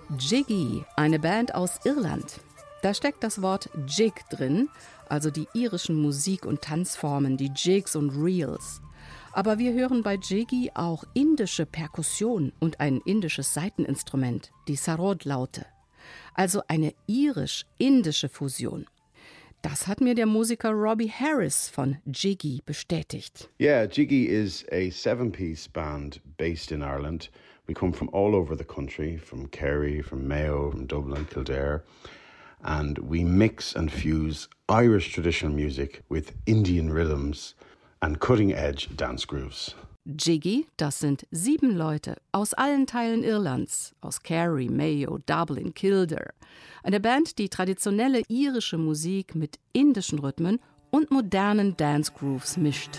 Jiggy, eine Band aus Irland. Da steckt das Wort Jig drin, also die irischen Musik- und Tanzformen, die Jigs und Reels. Aber wir hören bei Jiggy auch indische Perkussion und ein indisches Saiteninstrument, die Sarod-Laute. Also eine irisch-indische Fusion. Das hat mir der Musiker Robbie Harris von Jiggy bestätigt. Yeah, Jiggy is a seven-piece band based in Ireland. We come from all over the country, from Kerry, from Mayo, from Dublin, Kildare. And we mix and fuse Irish traditional music with Indian rhythms and cutting-edge dance grooves. Jiggy, das sind 7 Leute aus allen Teilen Irlands, aus Kerry, Mayo, Dublin, Kildare. Eine Band, die traditionelle irische Musik mit indischen Rhythmen und modernen Dance Grooves mischt.